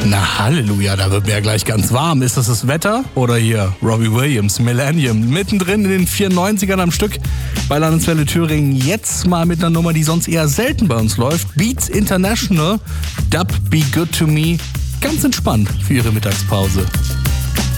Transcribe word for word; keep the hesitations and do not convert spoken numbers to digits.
Na Halleluja, da wird mir ja gleich ganz warm. Ist das das Wetter? Oder hier Robbie Williams, Millennium, mittendrin in den vierundneunzigern am Stück bei Landeswelle Thüringen. Jetzt mal mit einer Nummer, die sonst eher selten bei uns läuft. Beats International, Dub Be Good To Me. Ganz entspannt für Ihre Mittagspause.